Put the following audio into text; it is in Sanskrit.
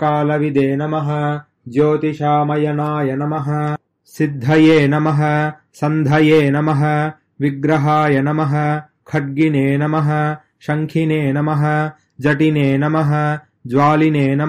कालविदे नमः ज्योतिषामयनाय नमः सिद्धये नमः सन्धये नमः विग्रहाय नमः खड्गिने नमः शङ्खिने नमः जटिने नमः ज्वालिने नमः